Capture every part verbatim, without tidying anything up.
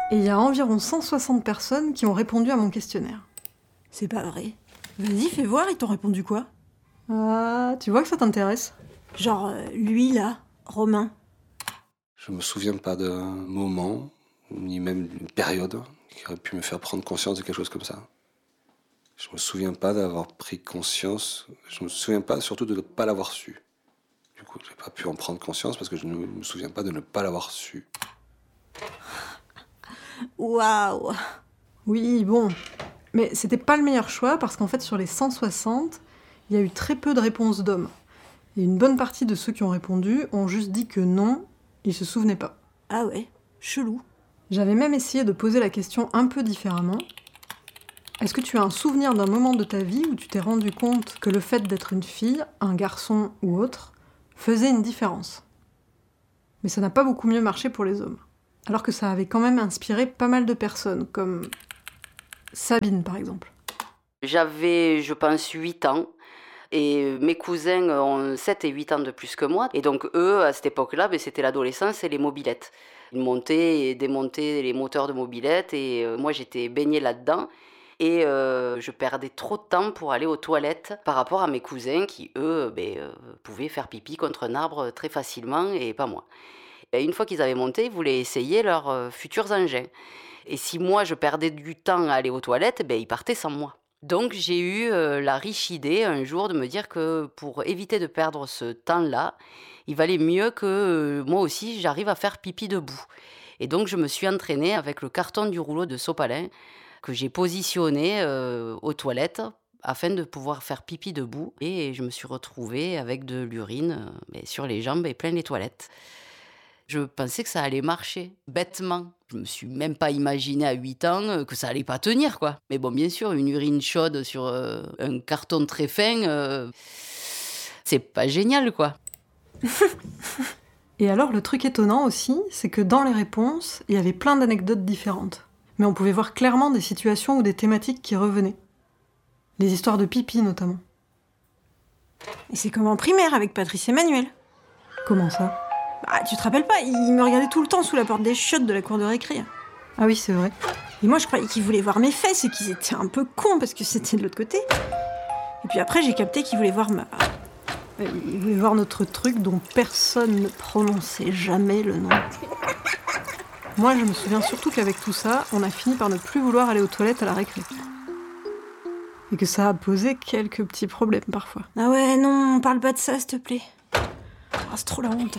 Et il y a environ cent soixante personnes qui ont répondu à mon questionnaire. C'est pas vrai. Vas-y, fais voir, ils t'ont répondu quoi? Ah, tu vois que ça t'intéresse? Genre, euh, lui, là, Romain. Je me souviens pas d'un moment, ni même d'une période, qui aurait pu me faire prendre conscience de quelque chose comme ça. Je me souviens pas d'avoir pris conscience, je me souviens pas surtout de ne pas l'avoir su. Du coup, j'ai pas pu en prendre conscience parce que je ne me souviens pas de ne pas l'avoir su. Waouh! Oui, bon. Mais c'était pas le meilleur choix parce qu'en fait, sur les cent soixante, il y a eu très peu de réponses d'hommes. Et une bonne partie de ceux qui ont répondu ont juste dit que non, ils se souvenaient pas. Ah ouais, chelou. J'avais même essayé de poser la question un peu différemment. Est-ce que tu as un souvenir d'un moment de ta vie où tu t'es rendu compte que le fait d'être une fille, un garçon ou autre, faisait une différence? Mais ça n'a pas beaucoup mieux marché pour les hommes. Alors que ça avait quand même inspiré pas mal de personnes, comme Sabine par exemple. J'avais, je pense, huit ans. Et mes cousins ont sept et huit ans de plus que moi. Et donc eux, à cette époque-là, ben, c'était l'adolescence et les mobylettes. Ils montaient et démontaient les moteurs de mobylettes. Et euh, moi, j'étais baignée là-dedans. Et euh, je perdais trop de temps pour aller aux toilettes par rapport à mes cousins qui, eux, ben, euh, pouvaient faire pipi contre un arbre très facilement et pas moi. Et une fois qu'ils avaient monté, ils voulaient essayer leurs euh, futurs engins. Et si moi, je perdais du temps à aller aux toilettes, ben, ils partaient sans moi. Donc j'ai eu euh, la riche idée un jour de me dire que pour éviter de perdre ce temps-là, il valait mieux que euh, moi aussi j'arrive à faire pipi debout. Et donc je me suis entraînée avec le carton du rouleau de sopalin que j'ai positionné euh, aux toilettes afin de pouvoir faire pipi debout. Et je me suis retrouvée avec de l'urine euh, sur les jambes et plein les toilettes. Je pensais que ça allait marcher, bêtement. Je me suis même pas imaginé à huit ans euh, que ça allait pas tenir, quoi. Mais bon, bien sûr, une urine chaude sur euh, un carton très fin, euh, c'est pas génial, quoi. Et alors le truc étonnant aussi, c'est que dans les réponses, il y avait plein d'anecdotes différentes. Mais on pouvait voir clairement des situations ou des thématiques qui revenaient. Les histoires de pipi notamment. Et c'est comme en primaire avec Patrice Emmanuel. Comment ça? Bah, tu te rappelles pas, il me regardait tout le temps sous la porte des chiottes de la cour de récré. Ah oui, c'est vrai. Et moi, je croyais qu'ils voulaient voir mes fesses et qu'ils étaient un peu cons parce que c'était de l'autre côté. Et puis après, j'ai capté qu'ils voulaient voir ma... Il voulait voir notre truc dont personne ne prononçait jamais le nom. Moi, je me souviens surtout qu'avec tout ça, on a fini par ne plus vouloir aller aux toilettes à la récré. Et que ça a posé quelques petits problèmes parfois. Ah ouais, non, parle pas de ça, s'il te plaît. Oh, c'est trop la honte.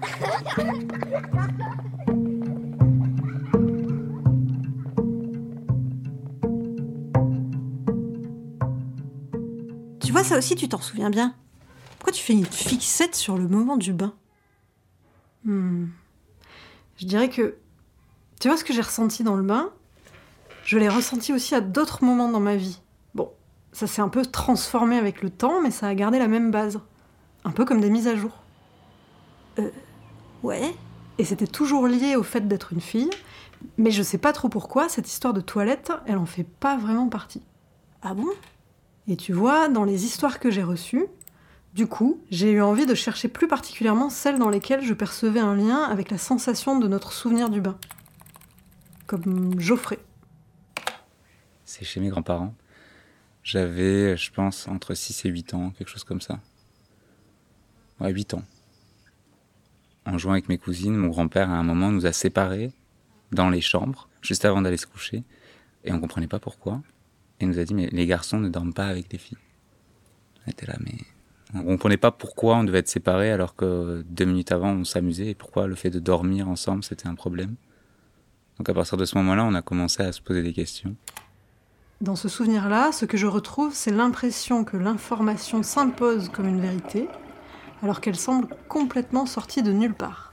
Tu vois, ça aussi, tu t'en souviens bien. Pourquoi tu fais une fixette sur le moment du bain? Hmm. Je dirais que... Tu vois ce que j'ai ressenti dans le bain? Je l'ai ressenti aussi à d'autres moments dans ma vie. Bon, ça s'est un peu transformé avec le temps, mais ça a gardé la même base. Un peu comme des mises à jour. Euh... Ouais. Et c'était toujours lié au fait d'être une fille, mais je sais pas trop pourquoi, cette histoire de toilette, elle en fait pas vraiment partie. Ah bon? Et tu vois, dans les histoires que j'ai reçues, du coup, j'ai eu envie de chercher plus particulièrement celles dans lesquelles je percevais un lien avec la sensation de notre souvenir du bain. Comme Geoffrey. C'est chez mes grands-parents. J'avais, je pense, entre six et huit ans, quelque chose comme ça. Ouais, huit ans. En jouant avec mes cousines, mon grand-père, à un moment, nous a séparés dans les chambres, juste avant d'aller se coucher. Et on comprenait pas pourquoi. Et il nous a dit, mais les garçons ne dorment pas avec les filles. On était là, mais... On comprenait pas pourquoi on devait être séparés alors que deux minutes avant, on s'amusait. Et pourquoi le fait de dormir ensemble, c'était un problème. Donc à partir de ce moment-là, on a commencé à se poser des questions. Dans ce souvenir-là, ce que je retrouve, c'est l'impression que l'information s'impose comme une vérité, alors qu'elle semble complètement sortie de nulle part.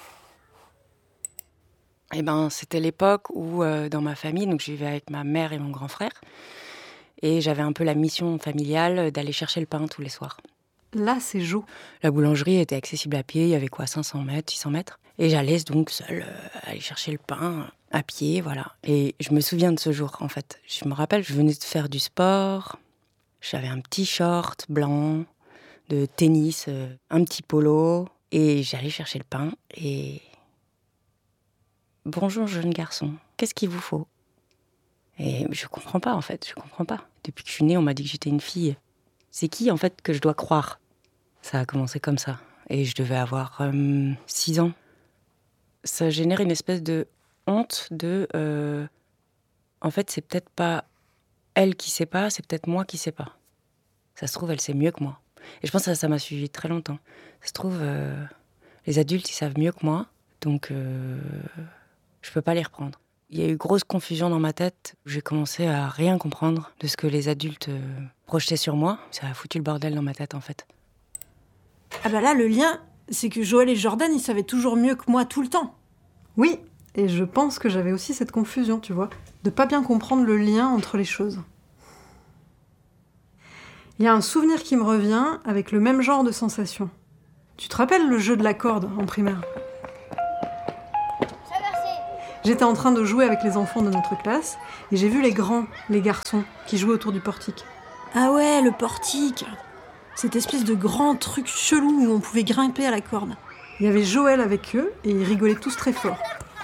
Eh ben, c'était l'époque où, euh, dans ma famille, donc je vivais avec ma mère et mon grand frère, et j'avais un peu la mission familiale d'aller chercher le pain tous les soirs. Là, c'est Jo. La boulangerie était accessible à pied, il y avait quoi, cinq cents mètres, six cents mètres. Et j'allais donc seule euh, aller chercher le pain à pied, voilà. Et je me souviens de ce jour, en fait. Je me rappelle, je venais de faire du sport, j'avais un petit short blanc, de tennis, euh, un petit polo, et j'allais chercher le pain, et... « Bonjour jeune garçon, qu'est-ce qu'il vous faut ?» Et je comprends pas en fait, je comprends pas. Depuis que je suis née, on m'a dit que j'étais une fille. C'est qui en fait que je dois croire ? Ça a commencé comme ça. Et je devais avoir euh, six ans. Ça génère une espèce de honte de... Euh, en fait, c'est peut-être pas elle qui sait pas, c'est peut-être moi qui sais pas. Ça se trouve, elle sait mieux que moi. Et je pense que ça, ça m'a suivi très longtemps. Ça se trouve, euh, les adultes, ils savent mieux que moi. Donc, euh, je peux pas les reprendre. Il y a eu grosse confusion dans ma tête. J'ai commencé à rien comprendre de ce que les adultes euh, projetaient sur moi. Ça a foutu le bordel dans ma tête, en fait. Ah bah là, le lien, c'est que Joël et Jordan, ils savaient toujours mieux que moi tout le temps. Oui, et je pense que j'avais aussi cette confusion, tu vois, de pas bien comprendre le lien entre les choses. Il y a un souvenir qui me revient avec le même genre de sensation. Tu te rappelles le jeu de la corde en primaire ? J'étais en train de jouer avec les enfants de notre classe et j'ai vu les grands, les garçons, qui jouaient autour du portique. Ah ouais, le portique. Cette espèce de grand truc chelou où on pouvait grimper à la corde. Il y avait Joël avec eux et ils rigolaient tous très fort.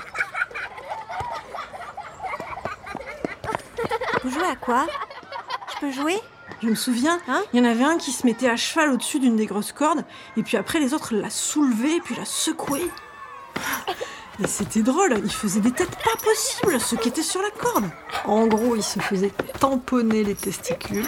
Vous jouez à quoi ? Je peux jouer ? Je me souviens, hein, il y en avait un qui se mettait à cheval au-dessus d'une des grosses cordes, et puis après les autres la soulevaient, puis la secouaient. Et c'était drôle, il faisait des têtes pas possibles, ceux qui étaient sur la corde. En gros, il se faisait tamponner les testicules.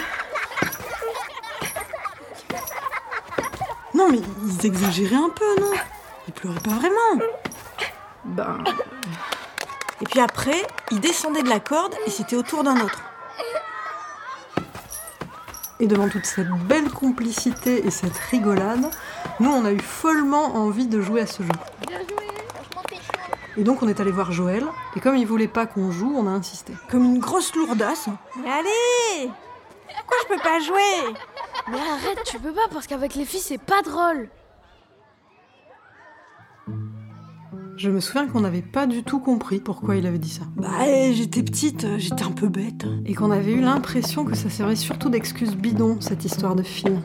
Non mais ils exagéraient un peu, non ? Ils pleuraient pas vraiment. Ben... Et puis après, ils descendaient de la corde, et c'était au tour d'un autre. Et devant toute cette belle complicité et cette rigolade, nous, on a eu follement envie de jouer à ce jeu. Et donc, on est allé voir Joël, et comme il voulait pas qu'on joue, on a insisté. Comme une grosse lourdasse. Mais allez ! Pourquoi je peux pas jouer ? Mais arrête, tu peux pas, parce qu'avec les filles, c'est pas drôle. Je me souviens qu'on n'avait pas du tout compris pourquoi il avait dit ça. Bah, j'étais petite, j'étais un peu bête. Et qu'on avait eu l'impression que ça servait surtout d'excuse bidon, cette histoire de fille.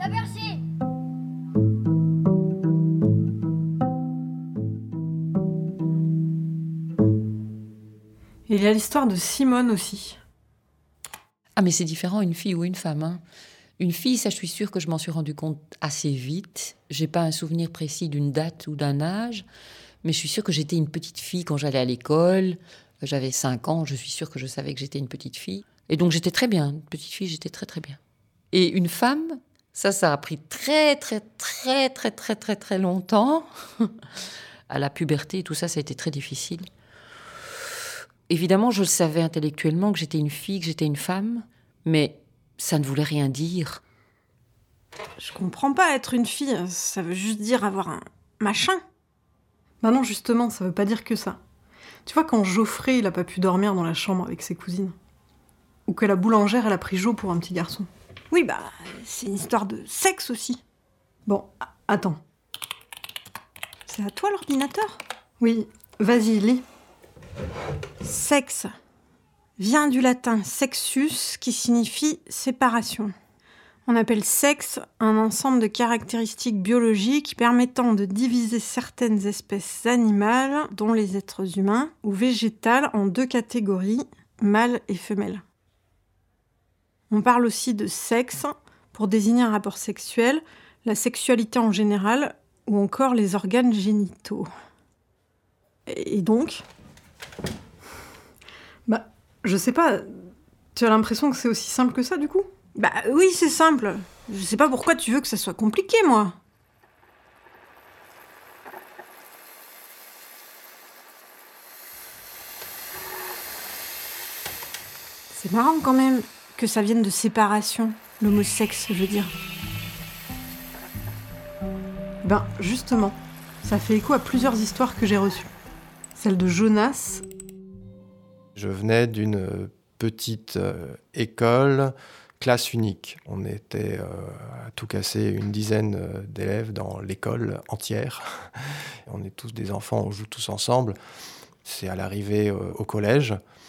Et il y a l'histoire de Simone aussi. Ah mais c'est différent, une fille ou une femme. Hein. Une fille, ça je suis sûre que je m'en suis rendu compte assez vite. J'ai pas un souvenir précis d'une date ou d'un âge. Mais je suis sûre que j'étais une petite fille quand j'allais à l'école. J'avais cinq ans, je suis sûre que je savais que j'étais une petite fille. Et donc j'étais très bien, une petite fille, j'étais très très bien. Et une femme, ça, ça a pris très très très très très très très longtemps. À la puberté et tout ça, ça a été très difficile. Évidemment, je le savais intellectuellement que j'étais une fille, que j'étais une femme, mais ça ne voulait rien dire. Je comprends pas être une fille, ça veut juste dire avoir un machin. Bah non, justement, ça veut pas dire que ça. Tu vois, quand Geoffrey, il a pas pu dormir dans la chambre avec ses cousines. Ou que la boulangère, elle a pris Jo pour un petit garçon. Oui, bah, c'est une histoire de sexe aussi. Bon, a- attends. C'est à toi l'ordinateur ? Oui, vas-y, lis. Sexe vient du latin sexus, qui signifie séparation. On appelle sexe un ensemble de caractéristiques biologiques permettant de diviser certaines espèces animales, dont les êtres humains, ou végétales, en deux catégories, mâle et femelle. On parle aussi de sexe pour désigner un rapport sexuel, la sexualité en général, ou encore les organes génitaux. Et donc ? Bah, je sais pas, tu as l'impression que c'est aussi simple que ça, du coup ? Bah oui, c'est simple. Je sais pas pourquoi tu veux que ça soit compliqué, moi. C'est marrant quand même que ça vienne de séparation, l'homosexe, je veux dire. Ben, justement, ça fait écho à plusieurs histoires que j'ai reçues. Celle de Jonas. Je venais d'une petite euh, école, classe unique. On était euh, à tout casser une dizaine euh, d'élèves dans l'école entière. On est tous des enfants, on joue tous ensemble. C'est à l'arrivée euh, au collège.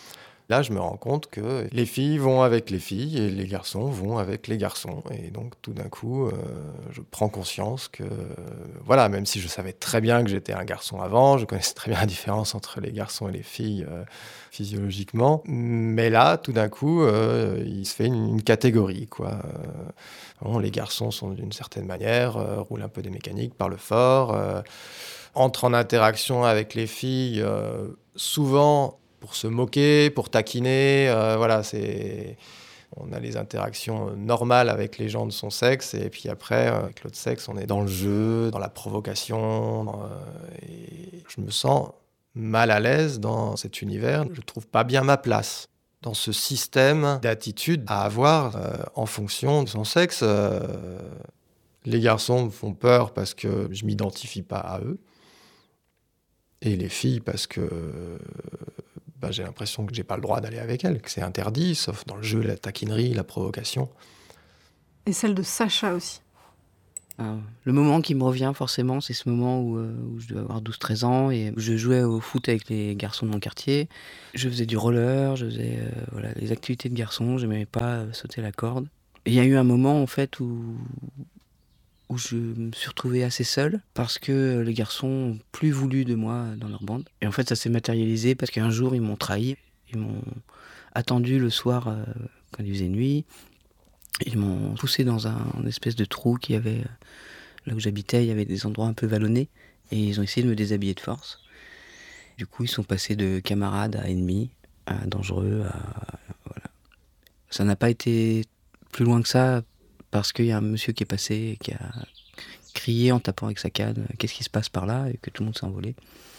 Là, je me rends compte que les filles vont avec les filles et les garçons vont avec les garçons. Et donc, tout d'un coup, euh, je prends conscience que, euh, voilà, même si je savais très bien que j'étais un garçon avant, je connaissais très bien la différence entre les garçons et les filles euh, physiologiquement. Mais là, tout d'un coup, euh, il se fait une, une catégorie, quoi. Euh, bon, les garçons sont d'une certaine manière, euh, roulent un peu des mécaniques, parlent fort, euh, entrent en interaction avec les filles, euh, souvent pour se moquer, pour taquiner, euh, voilà, c'est... On a les interactions normales avec les gens de son sexe, et puis après, avec l'autre sexe, on est dans le jeu, dans la provocation, dans, euh, et je me sens mal à l'aise dans cet univers. Je trouve pas bien ma place dans ce système d'attitude à avoir euh, en fonction de son sexe. Euh, les garçons me font peur parce que je m'identifie pas à eux, et les filles parce que... Euh, Bah, j'ai l'impression que j'ai pas le droit d'aller avec elle, que c'est interdit, sauf dans le jeu, la taquinerie, la provocation. Et celle de Sacha aussi. Euh, le moment qui me revient forcément, c'est ce moment où, euh, où je devais avoir douze treize ans et je jouais au foot avec les garçons de mon quartier. Je faisais du roller, je faisais euh, voilà, les activités de garçon, je n'aimais pas euh, sauter la corde. Et il y a eu un moment en fait où, où je me suis retrouvé assez seul parce que les garçons n'ont plus voulu de moi dans leur bande. Et en fait, ça s'est matérialisé parce qu'un jour, ils m'ont trahi. Ils m'ont attendu le soir euh, quand il faisait nuit. Ils m'ont poussé dans un, un espèce de trou qui avait... Là où j'habitais, il y avait des endroits un peu vallonnés. Et ils ont essayé de me déshabiller de force. Du coup, ils sont passés de camarades à ennemis, à dangereux, à... Voilà. Ça n'a pas été plus loin que ça, parce qu'il y a un monsieur qui est passé et qui a crié en tapant avec sa canne « Qu'est-ce qui se passe par là ?» et que tout le monde s'est envolé.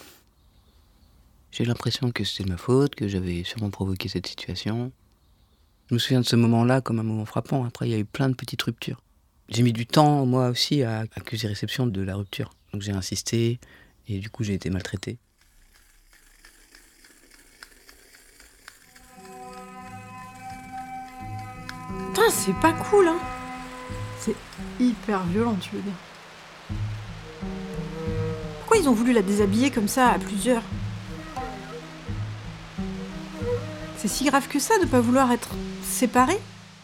J'ai l'impression que c'était de ma faute, que j'avais sûrement provoqué cette situation. Je me souviens de ce moment-là comme un moment frappant. Après, il y a eu plein de petites ruptures. J'ai mis du temps, moi aussi, à accuser réception de la rupture. Donc j'ai insisté et du coup, j'ai été maltraité. Putain, c'est pas cool, hein. C'est hyper violent, tu veux dire. Pourquoi ils ont voulu la déshabiller comme ça, à plusieurs? C'est si grave que ça de pas vouloir être séparés?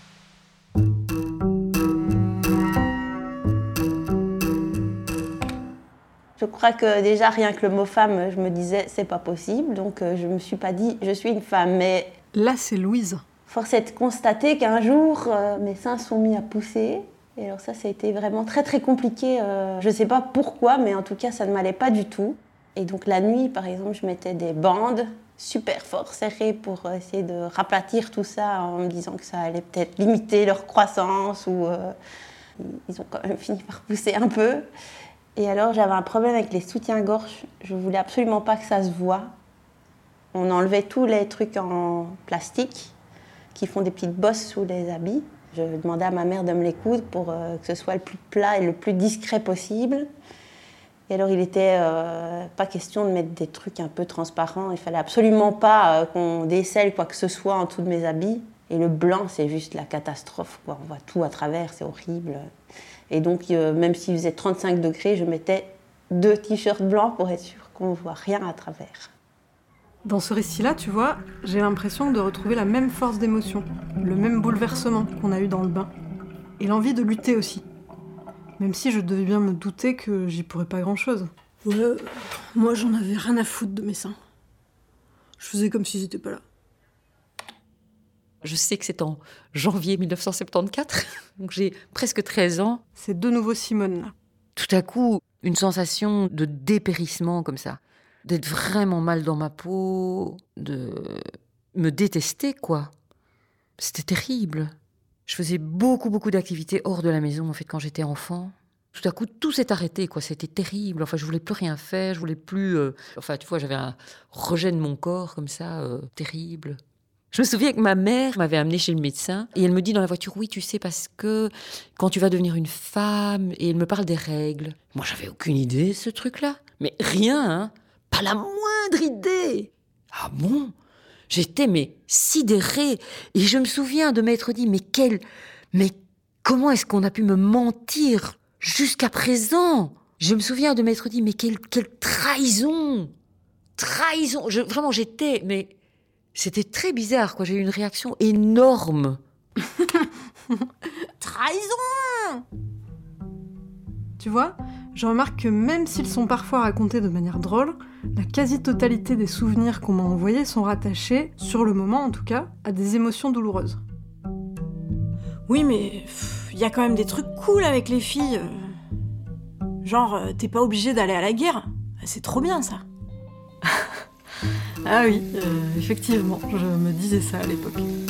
Je crois que déjà, rien que le mot femme, je me disais, c'est pas possible. Donc, je me suis pas dit, je suis une femme. Mais là, c'est Louise. Force est de constater qu'un jour, euh, mes seins sont mis à pousser. Et alors ça, ça a été vraiment très, très compliqué. Euh, je sais pas pourquoi, mais en tout cas, ça ne m'allait pas du tout. Et donc, la nuit, par exemple, je mettais des bandes super fort serrées pour essayer de raplatir tout ça en me disant que ça allait peut-être limiter leur croissance ou... Euh, ils ont quand même fini par pousser un peu. Et alors, j'avais un problème avec les soutiens-gorge. Je voulais absolument pas que ça se voie. On enlevait tous les trucs en plastique qui font des petites bosses sous les habits. Je demandais à ma mère de me les coudre pour euh, que ce soit le plus plat et le plus discret possible. Et alors, il n'était euh, pas question de mettre des trucs un peu transparents. Il fallait absolument pas euh, qu'on décèle quoi que ce soit en dessous de mes habits. Et le blanc, c'est juste la catastrophe, quoi. On voit tout à travers, c'est horrible. Et donc, euh, même s'il faisait trente-cinq degrés, je mettais deux t-shirts blancs pour être sûre qu'on ne voit rien à travers. Dans ce récit-là, tu vois, j'ai l'impression de retrouver la même force d'émotion, le même bouleversement qu'on a eu dans le bain, et l'envie de lutter aussi. Même si je devais bien me douter que j'y pourrais pas grand-chose. Ouais, moi j'en avais rien à foutre de mes seins. Je faisais comme s'ils étaient pas là. Je sais que c'est en janvier mille neuf cent soixante-quatorze, donc j'ai presque treize ans. C'est de nouveau Simone, là. Tout à coup, une sensation de dépérissement comme ça. D'être vraiment mal dans ma peau, de me détester, quoi. C'était terrible. Je faisais beaucoup, beaucoup d'activités hors de la maison, en fait, quand j'étais enfant. Tout à coup, tout s'est arrêté, quoi. C'était terrible. Enfin, je voulais plus rien faire, je voulais plus... Euh... Enfin, tu vois, j'avais un rejet de mon corps, comme ça, euh, terrible. Je me souviens que ma mère m'avait amenée chez le médecin et elle me dit dans la voiture, oui, tu sais, parce que quand tu vas devenir une femme, et elle me parle des règles. Moi, j'avais aucune idée, ce truc-là. Mais rien, hein. Pas la moindre idée. Ah bon? J'étais, mais, sidérée. Et je me souviens de m'être dit, mais quel... Mais comment est-ce qu'on a pu me mentir jusqu'à présent? Je me souviens de m'être dit, mais quelle, quelle trahison! Trahison! Je, vraiment, j'étais, mais... C'était très bizarre, quoi. J'ai eu une réaction énorme. Trahison! Tu vois, je remarque que même s'ils sont parfois racontés de manière drôle, la quasi-totalité des souvenirs qu'on m'a envoyés sont rattachés, sur le moment en tout cas, à des émotions douloureuses. Oui, mais il y a quand même des trucs cool avec les filles. Genre, euh, t'es pas obligé d'aller à la guerre. C'est trop bien, ça. Ah oui, euh, effectivement, je me disais ça à l'époque.